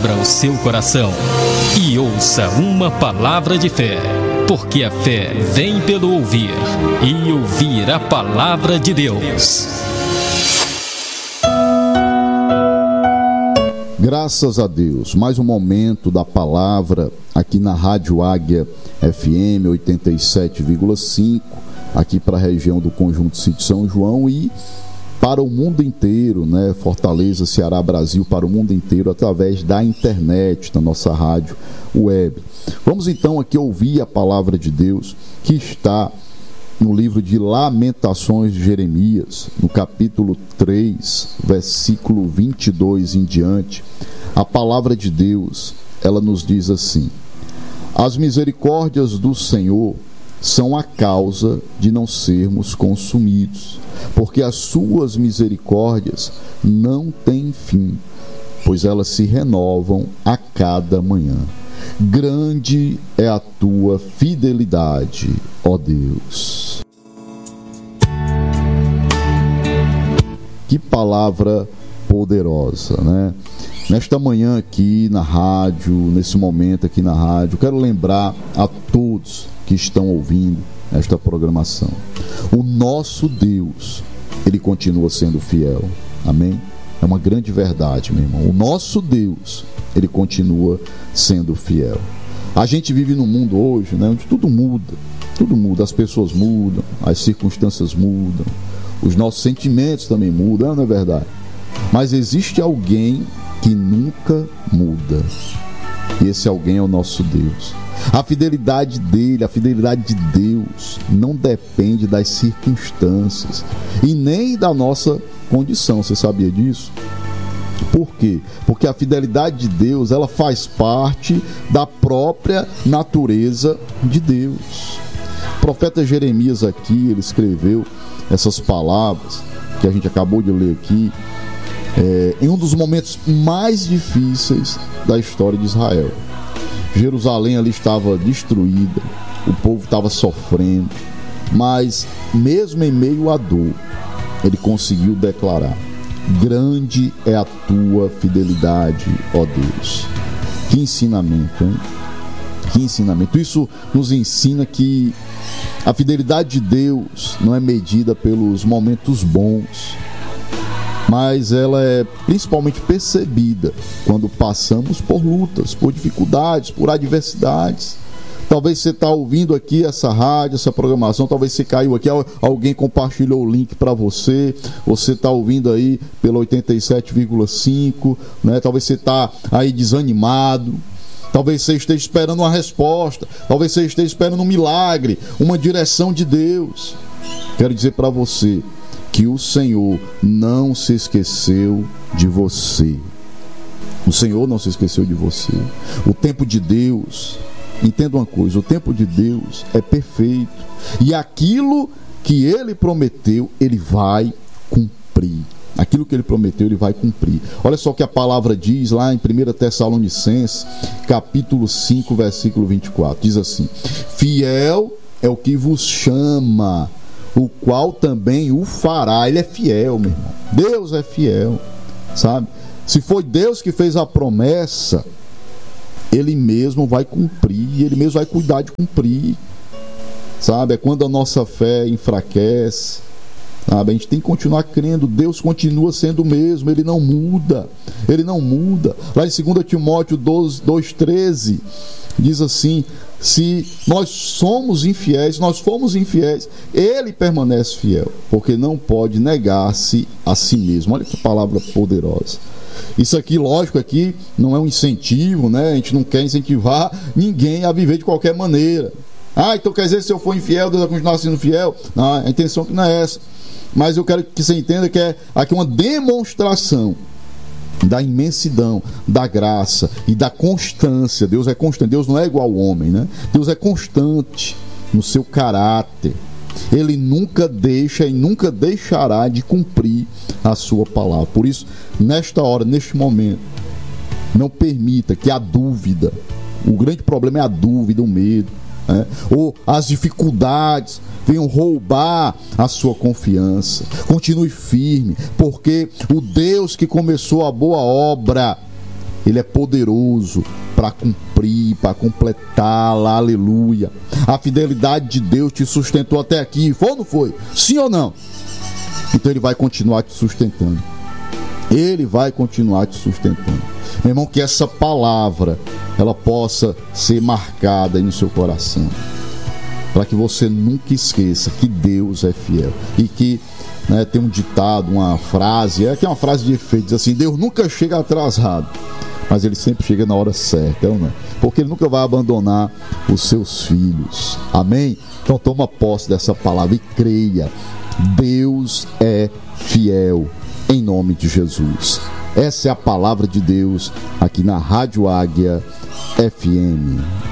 Abra o seu coração e ouça uma palavra de fé, porque a fé vem pelo ouvir, e ouvir a palavra de Deus. Graças a Deus, mais um momento da palavra aqui na Rádio Águia FM 87,5, aqui para a região do Conjunto Sítio São João e para o mundo inteiro, né? Fortaleza, Ceará, Brasil, para o mundo inteiro, através da internet, da nossa rádio web. Vamos então aqui ouvir a palavra de Deus, que está no livro de Lamentações de Jeremias, no capítulo 3, versículo 22 em diante. A palavra de Deus, ela nos diz assim: as misericórdias do Senhor são a causa de não sermos consumidos, porque as suas misericórdias não têm fim, pois elas se renovam a cada manhã. Grande é a tua fidelidade, ó Deus. Que palavra poderosa, né? Nesta manhã aqui na rádio, nesse momento aqui na rádio, quero lembrar a todos que estão ouvindo esta programação: o nosso Deus, Ele continua sendo fiel. Amém? É uma grande verdade, meu irmão. O nosso Deus, Ele continua sendo fiel. A gente vive num mundo hoje, né, onde tudo muda, as pessoas mudam, as circunstâncias mudam, os nossos sentimentos também mudam, não é verdade? Mas existe alguém que nunca muda, e esse alguém é o nosso Deus. A fidelidade dele, a fidelidade de Deus não depende das circunstâncias e nem da nossa condição. Você sabia disso? Por quê? Porque a fidelidade de Deus, ela faz parte da própria natureza de Deus. O profeta Jeremias aqui, ele escreveu essas palavras que a gente acabou de ler aqui, em um dos momentos mais difíceis da história de Israel. Jerusalém ali estava destruída, o povo estava sofrendo, mas mesmo em meio à dor, ele conseguiu declarar: grande é a tua fidelidade, ó Deus. Que ensinamento, hein? Que ensinamento. Isso nos ensina que a fidelidade de Deus não é medida pelos momentos bons, mas ela é principalmente percebida quando passamos por lutas, por dificuldades, por adversidades. Talvez você está ouvindo aqui essa rádio, essa programação, talvez você caiu aqui, alguém compartilhou o link para você, você está ouvindo aí pelo 87,5, né? Talvez você está aí desanimado, talvez você esteja esperando uma resposta, talvez você esteja esperando um milagre, uma direção de Deus. Quero dizer para você que o Senhor não se esqueceu de você. O Senhor não se esqueceu de você. O tempo de Deus, entenda uma coisa, o tempo de Deus é perfeito. E aquilo que Ele prometeu, Ele vai cumprir. Aquilo que Ele prometeu, Ele vai cumprir. Olha só o que a palavra diz lá em 1 Tessalonicenses, capítulo 5, versículo 24. Diz assim: fiel é o que vos chama, o qual também o fará. Ele é fiel, meu irmão. Deus é fiel, sabe? Se foi Deus que fez a promessa, Ele mesmo vai cumprir, Ele mesmo vai cuidar de cumprir, sabe? É quando a nossa fé enfraquece, sabe? A gente tem que continuar crendo. Deus continua sendo o mesmo, Ele não muda, Ele não muda. Lá em 2 Timóteo 2,13 diz assim: se nós somos infiéis, se nós formos infiéis, Ele permanece fiel, porque não pode negar-se a si mesmo. Olha que palavra poderosa. Isso aqui, lógico, aqui não é um incentivo, né? A gente não quer incentivar ninguém a viver de qualquer maneira. Então quer dizer, se eu for infiel, Deus vai continuar sendo fiel? Não, a intenção que não é essa. Mas eu quero que você entenda que é aqui uma demonstração da imensidão, da graça e da constância. Deus é constante, Deus não é igual ao homem, né? Deus é constante no seu caráter. Ele nunca deixa e nunca deixará de cumprir a sua palavra. Por isso, nesta hora, neste momento, não permita que a dúvida, o grande problema é a dúvida, o medo, né? Ou as dificuldades venham roubar a sua confiança. Continue firme, porque o Deus que começou a boa obra, Ele é poderoso para cumprir, para completar, aleluia. A fidelidade de Deus te sustentou até aqui, foi ou não foi? Sim ou não? Então Ele vai continuar te sustentando. Ele vai continuar te sustentando. Meu irmão, que essa palavra ela possa ser marcada aí no seu coração, para que você nunca esqueça que Deus é fiel. E que tem um ditado, uma frase, que é uma frase de efeito, diz assim: Deus nunca chega atrasado, mas Ele sempre chega na hora certa, não é? Porque Ele nunca vai abandonar os seus filhos. Amém? Então toma posse dessa palavra e creia. Deus é fiel, em nome de Jesus. Essa é a palavra de Deus aqui na Rádio Águia FM.